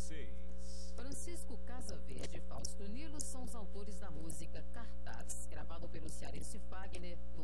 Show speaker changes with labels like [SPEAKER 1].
[SPEAKER 1] 16.
[SPEAKER 2] Francisco Casaverde e Fausto Nilo são os autores da música Cartaz, gravado pelo cearense Fagner no